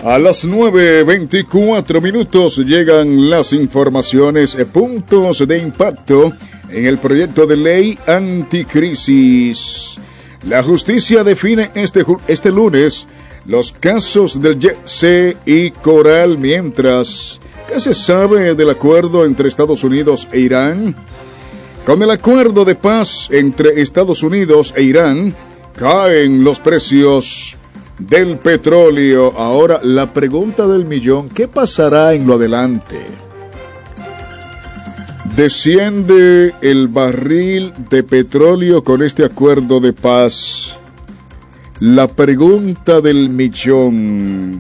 A las 9:24 llegan las informaciones, puntos de impacto en el proyecto de ley anticrisis. La justicia define este lunes los casos del YC y Coral. Mientras, ¿qué se sabe del acuerdo entre Estados Unidos e Irán? Con el acuerdo de paz entre Estados Unidos e Irán, caen los precios del petróleo. Ahora, la pregunta del millón, ¿qué pasará en lo adelante? ¿Desciende el barril de petróleo con este acuerdo de paz? La pregunta del millón.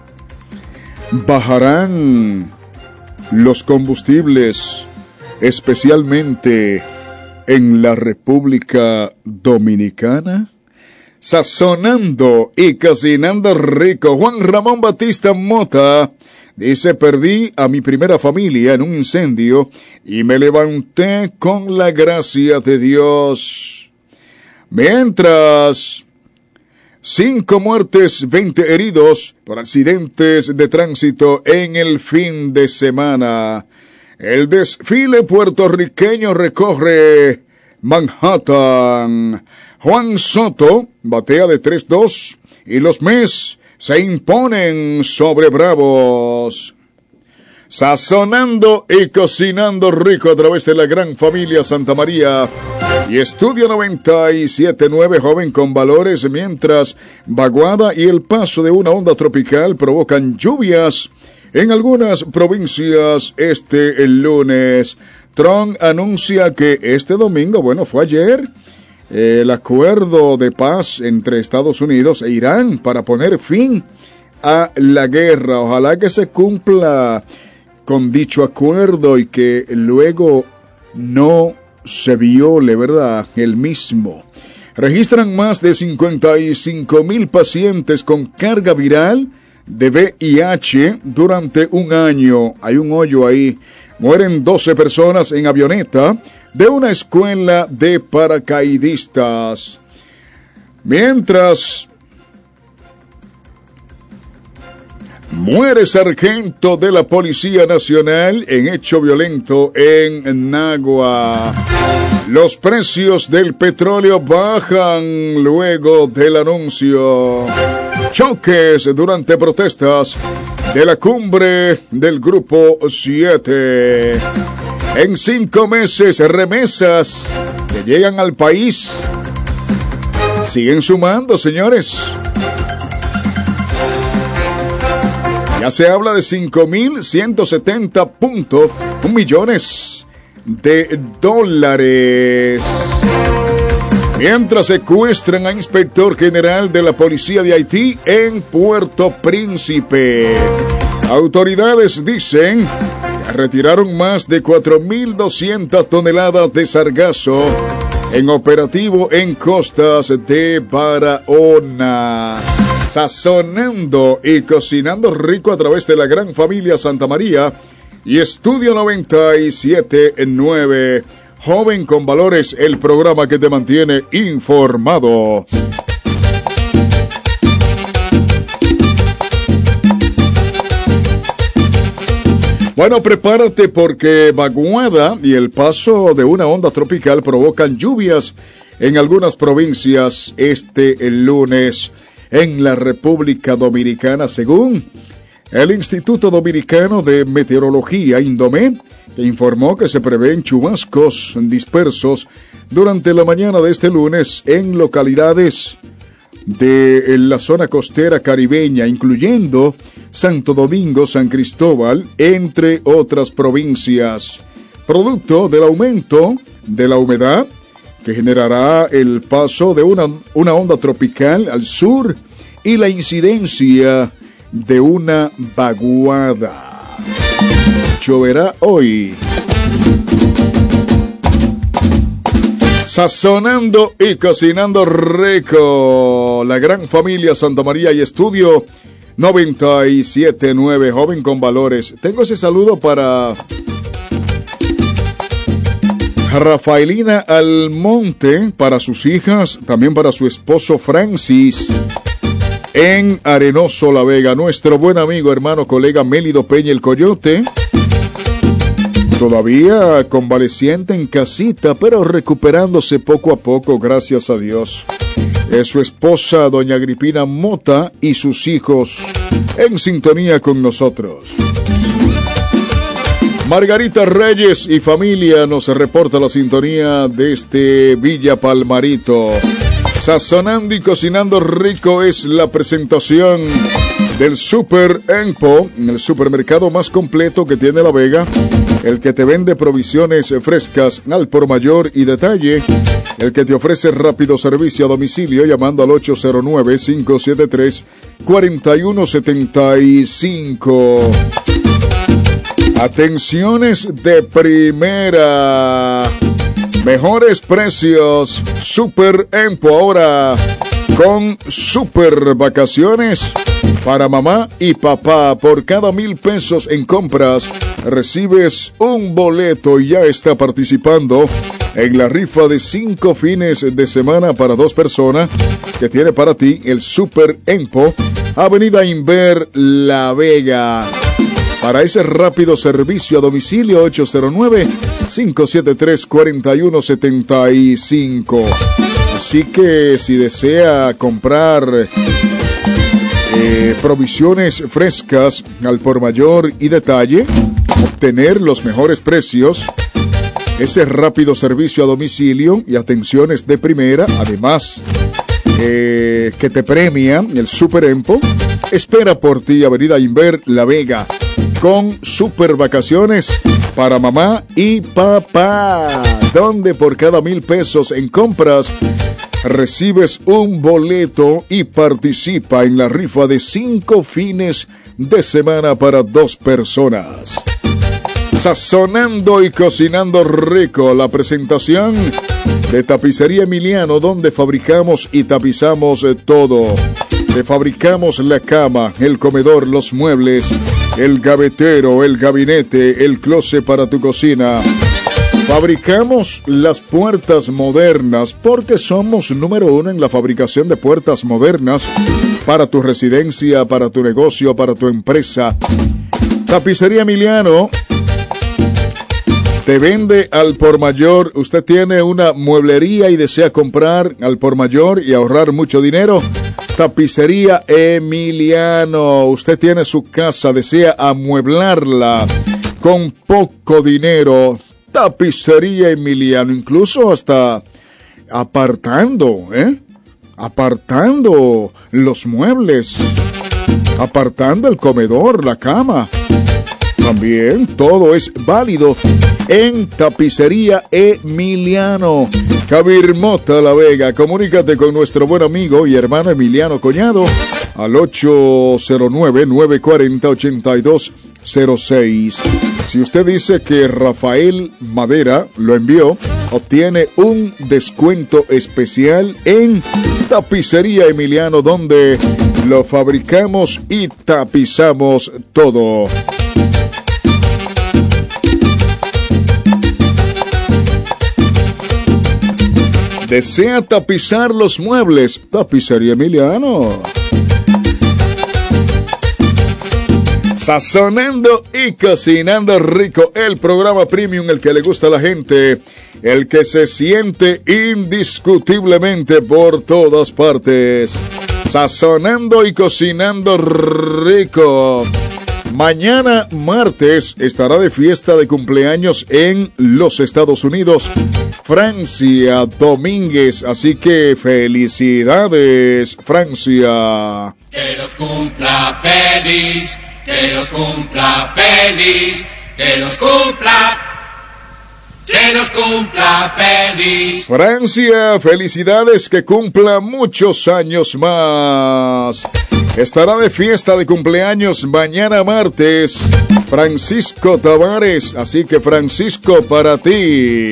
¿Bajarán los combustibles, especialmente en la República Dominicana? Sazonando y cocinando rico. Juan Ramón Batista Mota dice: perdí a mi primera familia en un incendio y me levanté con la gracia de Dios. Mientras, 5 muertes, 20 heridos por accidentes de tránsito en el fin de semana. El desfile puertorriqueño recorre Manhattan. Juan Soto batea de 3-2 y los Mets se imponen sobre Bravos. Sazonando y cocinando rico a través de la gran familia Santa María y Estudio 97.9, joven con valores. Mientras, vaguada y el paso de una onda tropical provocan lluvias en algunas provincias el lunes. Trump anuncia que este domingo, fue ayer, el acuerdo de paz entre Estados Unidos e Irán para poner fin a la guerra. Ojalá que se cumpla con dicho acuerdo y que luego no se viole, ¿verdad?, el mismo. Registran más de 55,000 pacientes con carga viral de VIH durante un año. Hay un hoyo ahí. Mueren 12 personas en avioneta de una escuela de paracaidistas. Mientras, muere sargento de la Policía Nacional en hecho violento en Nagua. Los precios del petróleo bajan luego del anuncio. Choques durante protestas de la cumbre del Grupo 7. En 5 meses, remesas que llegan al país siguen sumando, señores. Ya se habla de 5.170.1 millones de dólares. Mientras secuestran a inspector general de la policía de Haití en Puerto Príncipe. Autoridades dicen que retiraron más de 4.200 toneladas de sargazo en operativo en costas de Barahona. Sazonando y cocinando rico a través de la gran familia Santa María y Estudio 97.9. Joven con valores, el programa que te mantiene informado. Bueno, prepárate porque vaguada y el paso de una onda tropical provocan lluvias en algunas provincias el lunes en la República Dominicana, según el Instituto Dominicano de Meteorología, Indomet, que informó que se prevén chubascos dispersos durante la mañana de este lunes en localidades de la zona costera caribeña, incluyendo Santo Domingo, San Cristóbal, entre otras provincias, producto del aumento de la humedad que generará el paso de una onda tropical al sur y la incidencia de una vaguada. Lloverá hoy. Sazonando y cocinando rico. La gran familia Santa María y Estudio 97.9, joven con valores. Tengo ese saludo para Rafaelina Almonte, para sus hijas, también para su esposo Francis. en Arenoso La Vega. Nuestro buen amigo, hermano, colega Mélido Peña el Coyote, todavía convaleciente en casita, pero recuperándose poco a poco, gracias a Dios. Es su esposa, doña Agripina Mota, y sus hijos en sintonía con nosotros. Margarita Reyes y familia nos reporta la sintonía desde Villa Palmarito. Sazonando y cocinando rico es la presentación del Super Empo, el supermercado más completo que tiene La Vega, el que te vende provisiones frescas al por mayor y detalle, el que te ofrece rápido servicio a domicilio llamando al 809-573-4175. Atenciones de primera. Mejores precios. Super Empo ahora con super vacaciones para mamá y papá. Por cada 1,000 pesos en compras recibes un boleto y ya está participando en la rifa de 5 fines de semana para 2 personas que tiene para ti el Super Empo, Avenida Inver La Vega. Para ese rápido servicio a domicilio, 809-573-4175. Así que si desea comprar provisiones frescas al por mayor y detalle, obtener los mejores precios, ese rápido servicio a domicilio y atenciones de primera, además que te premia el Super Empo, espera por ti, Avenida Inver La Vega, con super vacaciones para mamá y papá, donde por cada 1,000 pesos en compras recibes un boleto y participa en la rifa de 5 fines de semana para 2 personas. Sazonando y cocinando rico, la presentación de Tapicería Emiliano, donde fabricamos y tapizamos todo. Te fabricamos la cama, el comedor, los muebles, el gavetero, el gabinete, el closet para tu cocina. Fabricamos las puertas modernas porque somos número 1 en la fabricación de puertas modernas para tu residencia, para tu negocio, para tu empresa. Tapicería Emiliano te vende al por mayor. Usted tiene una mueblería y desea comprar al por mayor y ahorrar mucho dinero. Tapicería Emiliano. Usted tiene su casa, desea amueblarla con poco dinero. Tapicería Emiliano, incluso hasta apartando los muebles, apartando el comedor, la cama. También todo es válido en Tapicería Emiliano. Javier Mota La Vega. Comunícate con nuestro buen amigo y hermano Emiliano Coñado al 809-940-8206. Si usted dice que Rafael Madera lo envió, obtiene un descuento especial en Tapicería Emiliano, donde lo fabricamos y tapizamos todo. ¿Desea tapizar los muebles? Tapicería Emiliano. Sazonando y cocinando rico, el programa premium, el que le gusta a la gente, el que se siente indiscutiblemente por todas partes. Sazonando y cocinando rico. Mañana martes estará de fiesta de cumpleaños en los Estados Unidos, Francia Domínguez, así que felicidades, Francia. Que los cumpla feliz, que los cumpla feliz, que los cumpla feliz. Francia, felicidades, que cumpla muchos años más. Estará de fiesta de cumpleaños mañana martes Francisco Tavares, así que Francisco, para ti.